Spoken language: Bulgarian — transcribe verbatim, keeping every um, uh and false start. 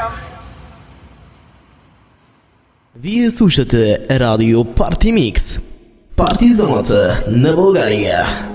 Вие слушате радио Парти Микс. Партизоната на България.